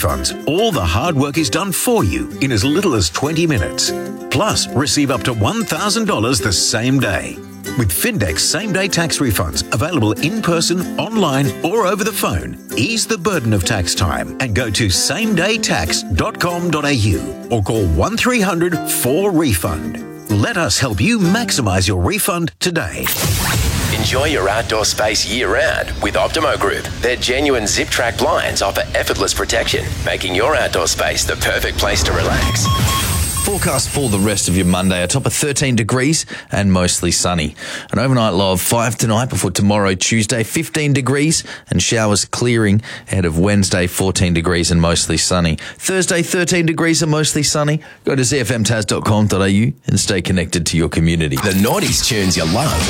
refunds. All the hard work is done for you in as little as 20 minutes. Plus, receive up to $1,000 the same day. With Findex same-day tax refunds available in person, online or over the phone, ease the burden of tax time and go to samedaytax.com.au or call 1300 4REFUND. Let us help you maximise your refund today. Enjoy your outdoor space year-round with Optimo Group. Their genuine zip-track blinds offer effortless protection, making your outdoor space the perfect place to relax. Forecast for the rest of your Monday, a top of 13 degrees and mostly sunny. An overnight low of 5 tonight before tomorrow, Tuesday, 15 degrees and showers clearing ahead of Wednesday, 14 degrees and mostly sunny. Thursday, 13 degrees and mostly sunny. Go to zfmtas.com.au and stay connected to your community. The 90s tunes you love.